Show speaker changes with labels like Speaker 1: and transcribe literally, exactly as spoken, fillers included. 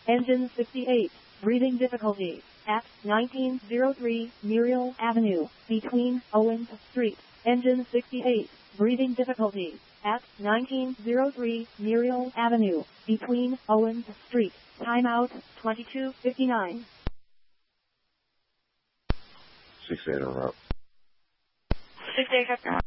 Speaker 1: Engine sixty-eight. Breathing difficulty. At nineteen oh three Muriel Avenue, between Owens Street. Engine sixty-eight. Breathing difficulty. At nineteen oh three Muriel Avenue, between Owens Street. Timeout twenty-two fifty-nine.
Speaker 2: six eight on route.
Speaker 3: six eight.